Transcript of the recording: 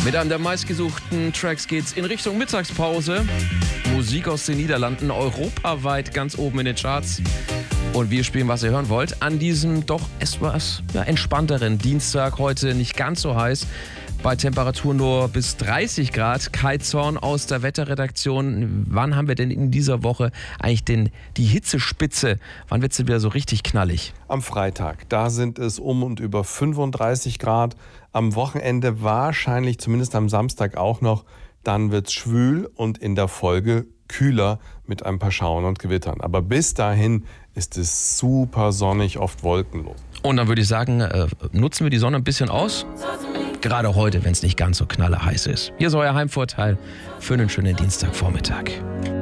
Mit einem der meistgesuchten Tracks geht's in Richtung Mittagspause. Musik aus den Niederlanden, europaweit ganz oben in den Charts. Und wir spielen, was ihr hören wollt, an diesem doch etwas entspannteren Dienstag. Heute nicht ganz so heiß, bei Temperatur nur bis 30 Grad. Kai Zorn aus der Wetterredaktion. Wann haben wir denn in dieser Woche eigentlich die Hitzespitze? Wann wird es denn wieder so richtig knallig? Am Freitag, da sind es um und über 35 Grad. Am Wochenende wahrscheinlich, zumindest am Samstag auch noch. Dann wird es schwül und in der Folge kühler mit ein paar Schauern und Gewittern. Aber bis dahin ist es super sonnig, oft wolkenlos. Und dann würde ich sagen, nutzen wir die Sonne ein bisschen aus. Gerade heute, wenn es nicht ganz so knallerheiß ist. Hier ist euer Heimvorteil für einen schönen Dienstagvormittag.